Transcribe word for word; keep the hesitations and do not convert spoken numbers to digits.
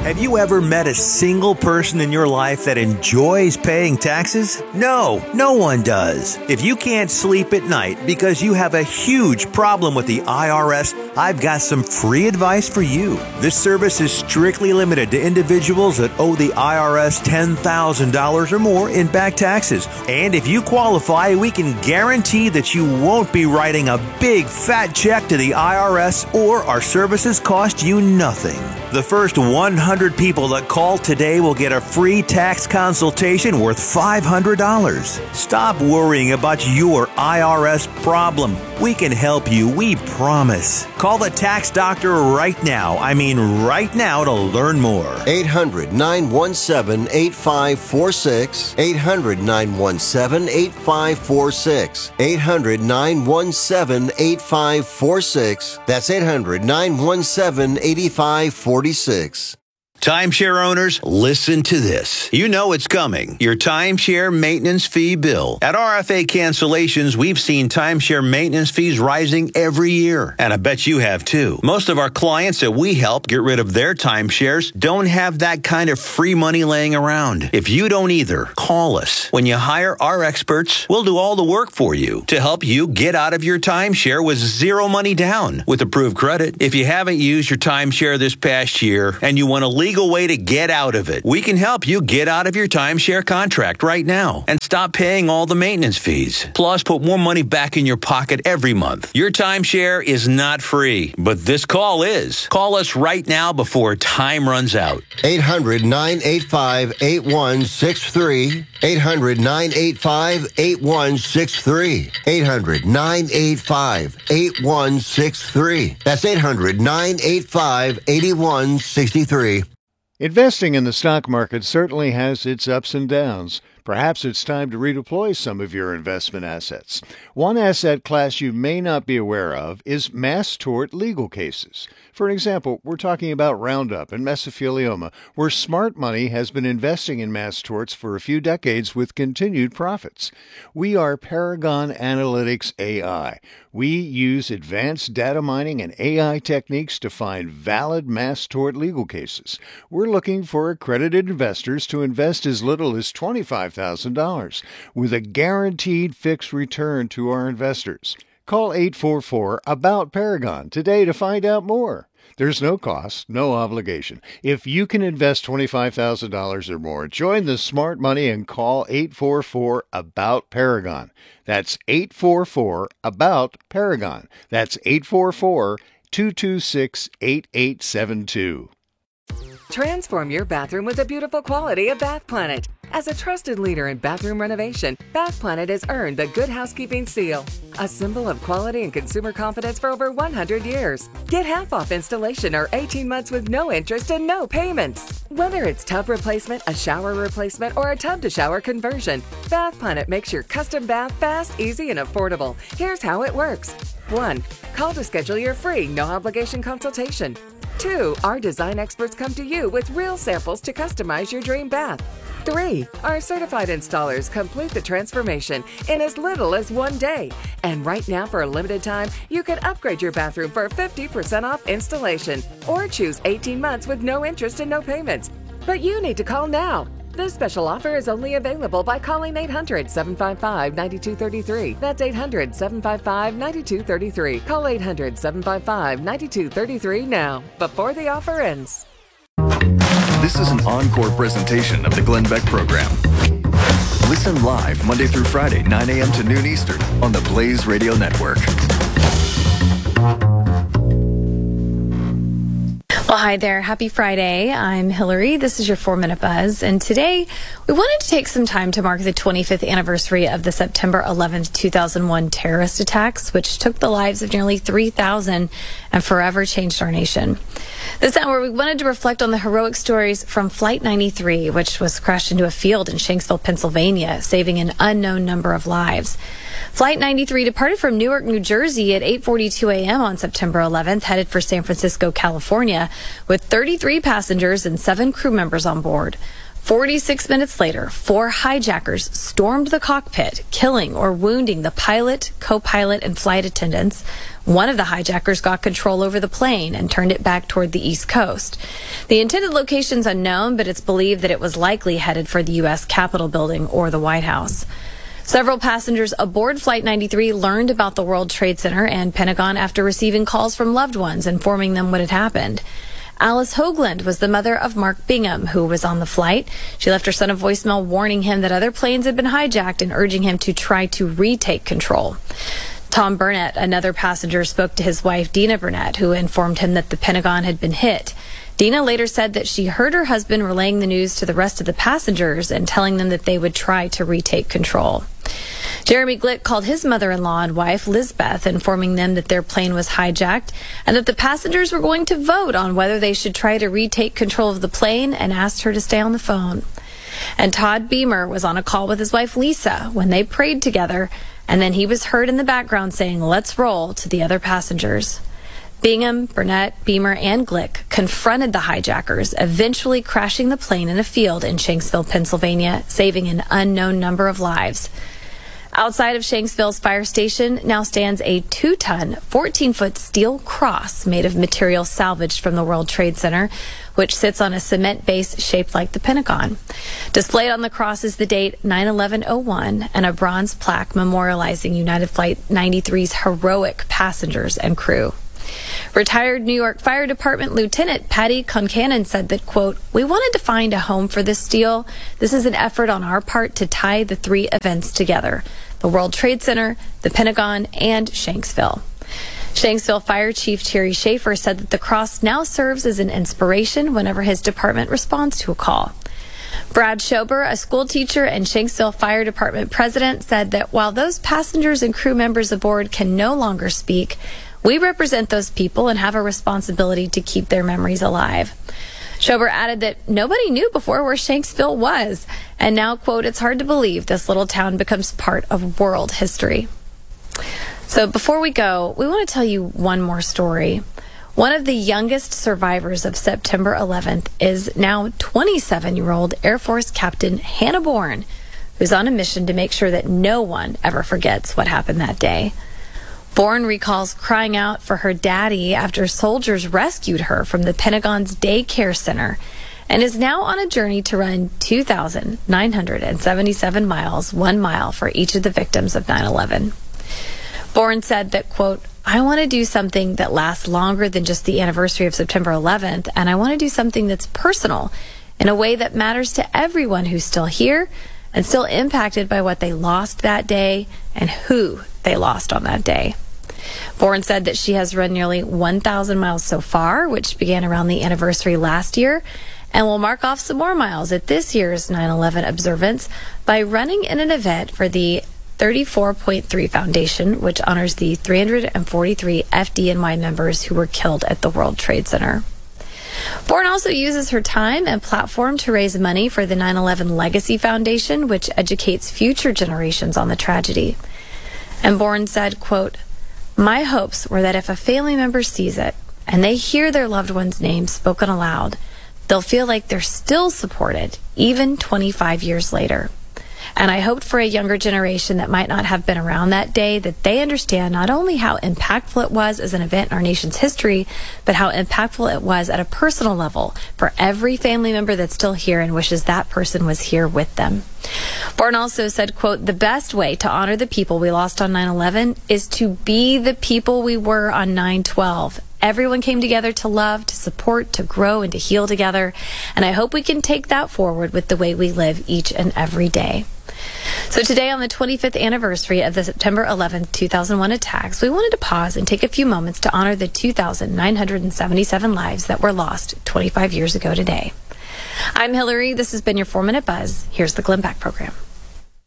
Have you ever met a single person in your life that enjoys paying taxes? No, no one does. If you can't sleep at night because you have a huge problem with the I R S, I've got some free advice for you. This service is strictly limited to individuals that owe the I R S ten thousand dollars or more in back taxes. And if you qualify, we can guarantee that you won't be writing a big fat check to the I R S, or our services cost you nothing. The first one hundred people that call today will get a free tax consultation worth five hundred dollars. Stop worrying about your I R S problem. We can help you, we promise. Call the tax doctor right now. I mean right now to learn more. eight hundred, nine one seven, eight five four six. eight hundred, nine one seven, eight five four six. eight hundred, nine one seven, eight five four six. That's eight hundred, nine one seven, eight five four six. Timeshare owners, listen to this. You know it's coming. Your timeshare maintenance fee bill. At R F A Cancellations, we've seen timeshare maintenance fees rising every year. And I bet you have too. Most of our clients that we help get rid of their timeshares don't have that kind of free money laying around. If you don't either, call us. When you hire our experts, we'll do all the work for you to help you get out of your timeshare with zero money down with approved credit. If you haven't used your timeshare this past year and you want to leave legal way to get out of it, we can help you get out of your timeshare contract right now and stop paying all the maintenance fees. Plus, put more money back in your pocket every month. Your timeshare is not free, but this call is. Call us right now before time runs out. eight hundred, nine eight five, eight one six three. eight hundred, nine eight five, eight one six three. eight hundred, nine eight five, eight one six three. That's eight hundred, nine eight five, eight one six three. Investing in the stock market certainly has its ups and downs. Perhaps it's time to redeploy some of your investment assets. One asset class you may not be aware of is mass tort legal cases. For example, we're talking about Roundup and mesothelioma, where smart money has been investing in mass torts for a few decades with continued profits. We are Paragon Analytics A I. We use advanced data mining and A I techniques to find valid mass tort legal cases. We're looking for accredited investors to invest as little as twenty-five thousand dollars with a guaranteed fixed return to our investors. Call eight four four, ABOUT Paragon today to find out more. There's no cost, no obligation. If you can invest twenty-five thousand dollars or more, join the smart money and call eight four four, ABOUT Paragon. That's eight four four, ABOUT Paragon. That's eight four four, two two six, eight eight seven two. Transform your bathroom with the beautiful quality of Bath Planet. As a trusted leader in bathroom renovation, Bath Planet has earned the Good Housekeeping seal, a symbol of quality and consumer confidence for over one hundred years. Get half off installation or eighteen months with no interest and no payments. Whether it's tub replacement, a shower replacement, or a tub-to-shower conversion, Bath Planet makes your custom bath fast, easy, and affordable. Here's how it works. one. Call to schedule your free, no-obligation consultation. two. Our design experts come to you with real samples to customize your dream bath. three. Our certified installers complete the transformation in as little as one day. And right now, for a limited time, you can upgrade your bathroom for fifty percent off installation or choose eighteen months with no interest and no payments. But you need to call now. This special offer is only available by calling eight hundred, seven five five, nine two three three. That's eight hundred, seven five five, nine two three three. Call eight hundred, seven five five, nine two three three now, before the offer ends. This is an encore presentation of the Glenn Beck Program. Listen live Monday through Friday, nine a.m. to noon Eastern on the Blaze Radio Network. Well, hi there. Happy Friday. I'm Hillary. This is your four minute Buzz. And today we wanted to take some time to mark the twenty-fifth anniversary of the September eleventh, two thousand one terrorist attacks, which took the lives of nearly three thousand and forever changed our nation. This hour, we wanted to reflect on the heroic stories from Flight ninety-three, which was crashed into a field in Shanksville, Pennsylvania, saving an unknown number of lives. Flight ninety-three departed from Newark, New Jersey at eight forty-two a.m. on September eleventh, headed for San Francisco, California, with thirty-three passengers and seven crew members on board. forty-six minutes later, four hijackers stormed the cockpit, killing or wounding the pilot, co-pilot, and flight attendants. One of the hijackers got control over the plane and turned it back toward the East Coast. The intended location's unknown, but it's believed that it was likely headed for the U S Capitol building or the White House. Several passengers aboard Flight ninety-three learned about the World Trade Center and Pentagon after receiving calls from loved ones informing them what had happened. Alice Hoagland was the mother of Mark Bingham, who was on the flight. She left her son a voicemail warning him that other planes had been hijacked and urging him to try to retake control. Tom Burnett, another passenger, spoke to his wife, Dina Burnett, who informed him that the Pentagon had been hit. Dina later said that she heard her husband relaying the news to the rest of the passengers and telling them that they would try to retake control. Jeremy Glick called his mother-in-law and wife, Lizbeth, informing them that their plane was hijacked and that the passengers were going to vote on whether they should try to retake control of the plane, and asked her to stay on the phone. And Todd Beamer was on a call with his wife, Lisa, when they prayed together, and then he was heard in the background saying, "Let's roll," to the other passengers. Bingham, Burnett, Beamer, and Glick confronted the hijackers, eventually crashing the plane in a field in Shanksville, Pennsylvania, saving an unknown number of lives. Outside of Shanksville's fire station now stands a two-ton, fourteen-foot steel cross made of material salvaged from the World Trade Center, which sits on a cement base shaped like the Pentagon. Displayed on the cross is the date nine eleven oh one and a bronze plaque memorializing United Flight ninety-three's heroic passengers and crew. Retired New York Fire Department Lieutenant Patty Concannon said that, quote, "We wanted to find a home for this steel. This is an effort on our part to tie the three events together: the World Trade Center, the Pentagon, and Shanksville." Shanksville Fire Chief Terry Schaefer said that the cross now serves as an inspiration whenever his department responds to a call. Brad Schober, a school teacher and Shanksville Fire Department president, said that while those passengers and crew members aboard can no longer speak, we represent those people and have a responsibility to keep their memories alive. Schober added that nobody knew before where Shanksville was, and now, quote, "It's hard to believe this little town becomes part of world history." So before we go, we want to tell you one more story. One of the youngest survivors of September eleventh is now twenty-seven-year-old Air Force Captain Hannah Bourne, who's on a mission to make sure that no one ever forgets what happened that day. Bourne recalls crying out for her daddy after soldiers rescued her from the Pentagon's daycare center, and is now on a journey to run two thousand nine hundred seventy-seven miles, one mile for each of the victims of nine eleven. Bourne said that, quote, "I want to do something that lasts longer than just the anniversary of September eleventh, and I want to do something that's personal in a way that matters to everyone who's still here and still impacted by what they lost that day and who they lost on that day." Bourne said that she has run nearly one thousand miles so far, which began around the anniversary last year, and will mark off some more miles at this year's nine eleven observance by running in an event for the thirty-four point three Foundation, which honors the three hundred forty-three F D N Y members who were killed at the World Trade Center. Bourne also uses her time and platform to raise money for the nine eleven Legacy Foundation, which educates future generations on the tragedy. And Bourne said, quote, "My hopes were that if a family member sees it and they hear their loved one's name spoken aloud, they'll feel like they're still supported, even twenty-five years later. And I hoped for a younger generation that might not have been around that day, that they understand not only how impactful it was as an event in our nation's history, but how impactful it was at a personal level for every family member that's still here and wishes that person was here with them." Bourne also said, quote, "The best way to honor the people we lost on nine eleven is to be the people we were on nine twelve. Everyone came together to love, to support, to grow, and to heal together. And I hope we can take that forward with the way we live each and every day." So today, on the twenty-fifth anniversary of the September eleventh, two thousand one attacks, we wanted to pause and take a few moments to honor the two thousand nine hundred seventy-seven lives that were lost twenty-five years ago today. I'm Hillary. This has been your four-Minute Buzz. Here's the Glenn Beck Program.